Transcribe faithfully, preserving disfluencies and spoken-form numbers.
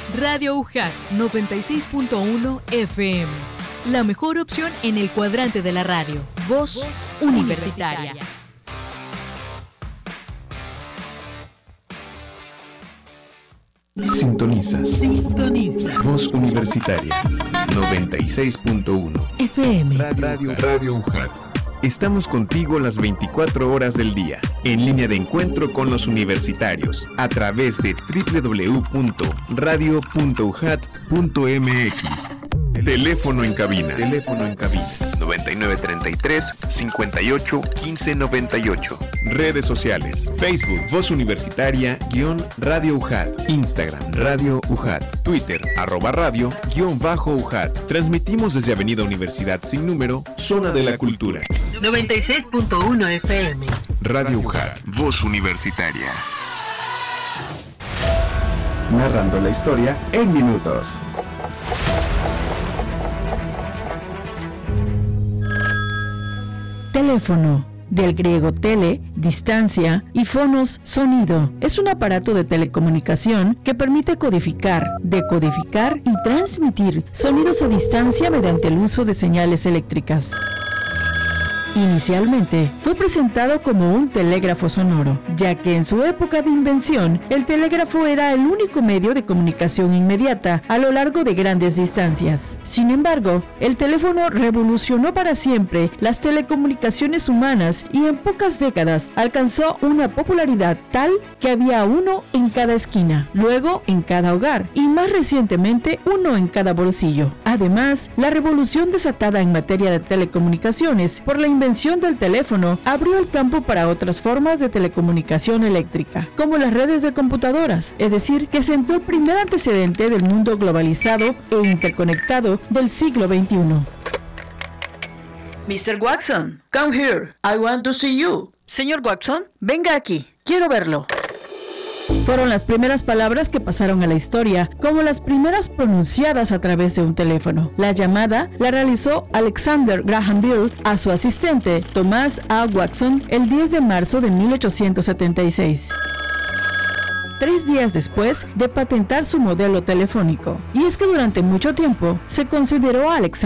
Radio U J A T noventa y seis punto uno F M. La mejor opción en el cuadrante de la radio. Voz, Voz universitaria. universitaria. Sintonizas. Sintoniza. Voz Universitaria noventa y seis punto uno F M. Radio, Radio U J A T. Estamos contigo las veinticuatro horas del día, en línea de encuentro con los universitarios, a través de doble u doble u doble u punto radio punto u j a t punto m x. Teléfono en cabina. Teléfono en cabina. noventa y nueve treinta y tres, cincuenta y ocho, quince noventa y ocho. Redes sociales. Facebook, Voz Universitaria, guión Radio U J A T. Instagram, Radio U J A T. Twitter, arroba radio, guión bajo U J A T. Transmitimos desde Avenida Universidad Sin Número, Zona de la Cultura. noventa y seis punto uno F M. Radio U J A T. Voz Universitaria. Narrando la historia en minutos. Teléfono, del griego tele, distancia, y fonos, sonido. Es un aparato de telecomunicación que permite codificar, decodificar y transmitir sonidos a distancia mediante el uso de señales eléctricas. Inicialmente, fue presentado como un telégrafo sonoro, ya que en su época de invención, el telégrafo era el único medio de comunicación inmediata a lo largo de grandes distancias. Sin embargo, el teléfono revolucionó para siempre las telecomunicaciones humanas y en pocas décadas alcanzó una popularidad tal que había uno en cada esquina, luego en cada hogar y más recientemente uno en cada bolsillo. Además, la revolución desatada en materia de telecomunicaciones por la invención del teléfono abrió el campo para otras formas de telecomunicación eléctrica, como las redes de computadoras, es decir, que sentó el primer antecedente del mundo globalizado e interconectado del siglo veintiuno. mister Watson, come here, I want to see you. Señor Watson, venga aquí, quiero verlo. Fueron las primeras palabras que pasaron a la historia, como las primeras pronunciadas a través de un teléfono. La llamada la realizó Alexander Graham Bell a su asistente, Thomas A. Watson, el diez de marzo de mil ochocientos setenta y seis. Tres días después de patentar su modelo telefónico. Y es que durante mucho tiempo se consideró a Alexander